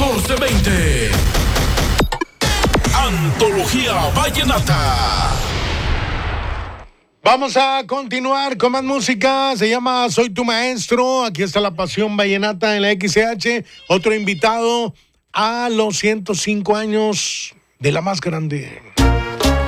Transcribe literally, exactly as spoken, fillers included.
catorce veinte. Antología Vallenata. Vamos a continuar con más música. Se llama Soy tu maestro. Aquí está la pasión vallenata en la X C H. Otro invitado a los ciento cinco años de la más grande.